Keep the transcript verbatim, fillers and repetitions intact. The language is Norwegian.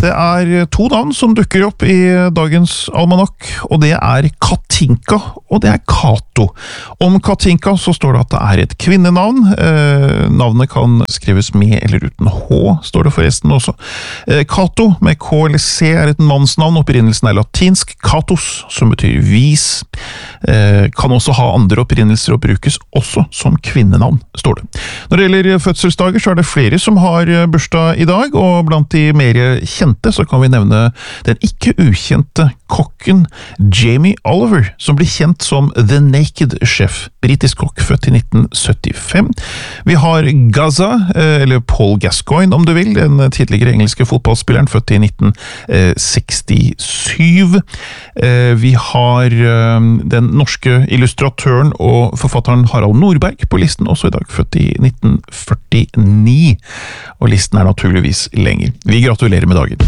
Det er to navn som dukker opp i dagens almanakk, og det er Katinka, og det er Kato. Om Katinka så står det at det er et kvinnenavn. Eh, navnet kan skrives med eller uten H, står det forresten også. Eh, Kato med K eller C er et mannsnavn. Opprinnelsen er latinsk Katos, som betyr vis. Eh, kan også ha andre opprinnelser og brukes også som kvinnenavn, står det. Når det gjelder fødselsdager, så er det flere som har bursdag i dag, og blant de mer kjente så kan vi nevne den ikke ukjente kokken Jamie Oliver, som blir kjent som The Naked Chef, britisk kokk, født i nitten syttifem. Vi har Gaza, eller Paul Gascoigne om du vil, den tidligere engelske fotballspilleren, født i nitten sekstisju. Vi har den norske illustratøren og forfatteren Harald Norberg på listen, også i dag, født i nitten førtini. Og listen er naturligvis lenger. Vi gratulerer med dagen.